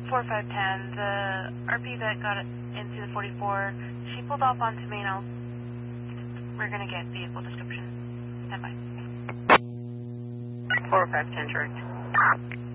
4510, the RP that got into the 44, she pulled off onto Main. We're going to get vehicle description. Stand by. 4510, direct.